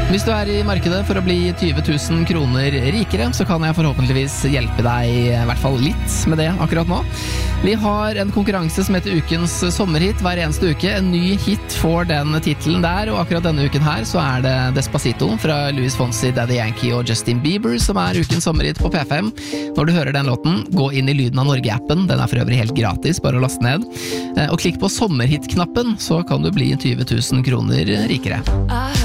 Hvis du I markedet for å bli 20 000 kroner rikere, så kan jeg forhåpentligvis hjelpe deg I hvert fall litt med det akkurat nå. Vi har en konkurranse som heter Ukens sommerhit hver eneste uke. En ny hit får den titelen der, og akkurat denne uken her så det Despacito fra Luis Fonsi, Daddy Yankee og Justin Bieber som Ukens sommerhit på P5. Når du hører den låten, gå inn I Lyden av Norge-appen. Den for øvrig helt gratis, bare å laste ned. Og klikk på sommerhit-knappen, så kan du bli 20 000 kroner rikere.